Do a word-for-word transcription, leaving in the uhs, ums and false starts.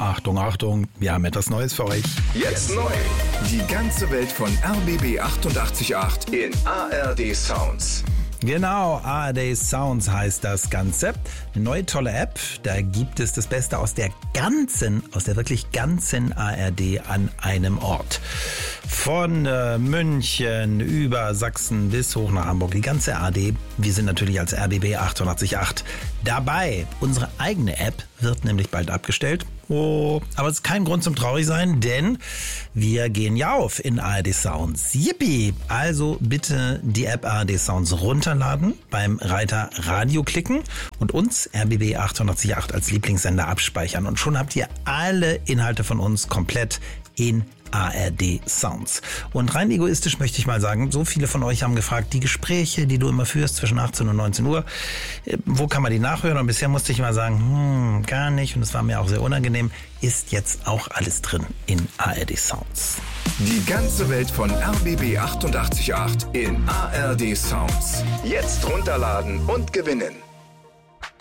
Achtung, Achtung, wir haben etwas Neues für euch. Jetzt neu. Die ganze Welt von R B B achtundachtzig Komma acht in A R D Sounds. Genau, A R D Sounds heißt das Ganze. Eine neue tolle App, da gibt es das Beste aus der ganzen, aus der wirklich ganzen A R D an einem Ort. Von äh, München über Sachsen bis hoch nach Hamburg, die ganze A R D. Wir sind natürlich als R B B achtundachtzig Komma acht dabei. Unsere eigene App wird nämlich bald abgestellt. Oh, aber es ist kein Grund zum traurig sein, denn wir gehen ja auf in A R D Sounds. Yippie! Also bitte die App A R D Sounds runterladen, beim Reiter Radio klicken und uns R B B achtundachtzig Komma acht als Lieblingssender abspeichern. Und schon habt ihr alle Inhalte von uns komplett in A R D Sounds. Und rein egoistisch möchte ich mal sagen, so viele von euch haben gefragt, die Gespräche, die du immer führst zwischen achtzehn und neunzehn Uhr, wo kann man die nachhören? Und bisher musste ich mal sagen, hm, gar nicht. Und es war mir auch sehr unangenehm. Ist jetzt auch alles drin in A R D Sounds. Die ganze Welt von R B B achtundachtzig Komma acht in A R D Sounds. Jetzt runterladen und gewinnen.